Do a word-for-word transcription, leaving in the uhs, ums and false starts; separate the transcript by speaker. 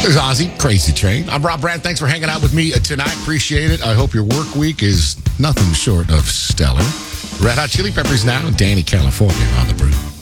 Speaker 1: There's Ozzy, Crazy Train. I'm Rob Brand. Thanks for hanging out with me tonight. Appreciate it. I hope your work week is nothing short of stellar. Red Hot Chili Peppers now, Danny California on the brew.